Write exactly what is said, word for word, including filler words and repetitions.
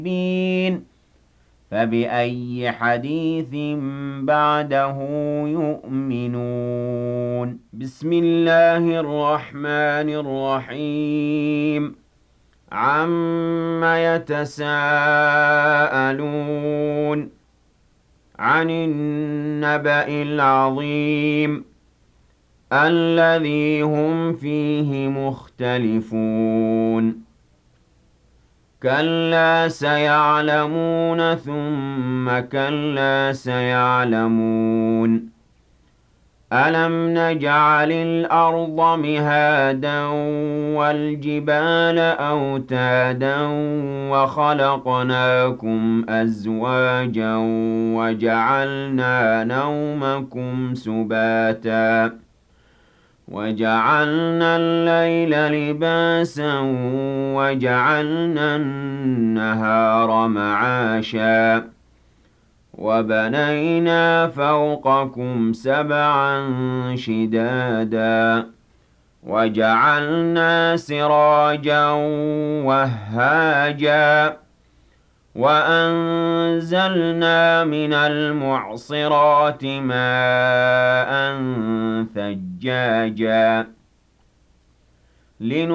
مُبِينٌ فَبِأَيِّ حَدِيثٍ بَعْدَهُ يُؤْمِنُونَ بسم الله الرحمن الرحيم عَمَّ يَتَسَاءَلُونَ عَنِ النَّبَإِ الْعَظِيمِ الَّذِي هُمْ فِيهِ مُخْتَلِفُونَ كَلَّا سَيَعْلَمُونَ ثُمَّ كَلَّا سَيَعْلَمُونَ أَلَمْ نَجْعَلِ الْأَرْضَ مِهَادًا وَالْجِبَالَ أَوْتَادًا وَخَلَقْنَاكُمْ أَزْوَاجًا وَجَعَلْنَا نَوْمَكُمْ سُبَاتًا وَجَعَلْنَا اللَّيْلَ لِبَاسًا وَجَعَلْنَا النَّهَارَ مَعَاشًا وَبَنَيْنَا فَوْقَكُمْ سَبْعًا شِدَادًا وَجَعَلْنَا سِرَاجًا وَهَّاجًا وَأَنزَلْنَا مِنَ الْمُعْصِرَاتِ مَاءً ثَجَّاجًا